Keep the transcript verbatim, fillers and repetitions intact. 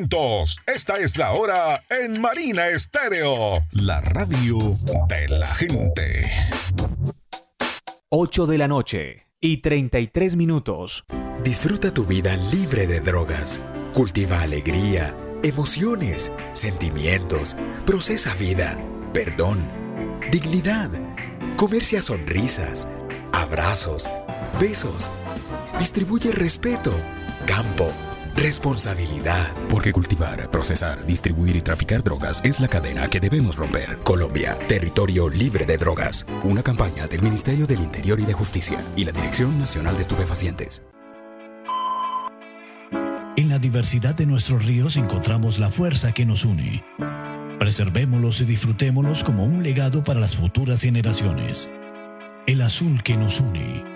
juntos. Esta es la hora en Marina Estéreo, la radio de la gente. ocho de la noche y treinta y tres minutos. Disfruta tu vida libre de drogas. Cultiva alegría, emociones, sentimientos. Procesa vida, perdón, dignidad. Comercia sonrisas, abrazos, besos. Distribuye respeto, campo, responsabilidad. Porque cultivar, procesar, distribuir y traficar drogas es la cadena que debemos romper. Colombia, territorio libre de drogas. Una campaña del Ministerio del Interior y de Justicia y la Dirección Nacional de Estupefacientes. En la diversidad de nuestros ríos encontramos la fuerza que nos une. Preservémoslos y disfrutémoslos como un legado para las futuras generaciones. El azul que nos une.